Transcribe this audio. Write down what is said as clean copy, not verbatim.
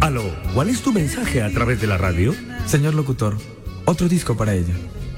Aló, ¿cuál es tu mensaje a través de la radio? Señor locutor, otro disco para ella.